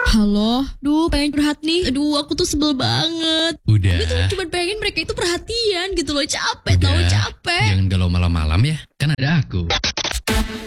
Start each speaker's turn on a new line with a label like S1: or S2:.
S1: Halo, pengen curhat nih. Aku tuh sebel banget.
S2: Udah.
S1: Gue tuh cuma pengen mereka itu perhatian gitu loh. Capek,
S2: Udah.
S1: tahu capek.
S2: Jangan galau malam-malam ya. Kan ada aku.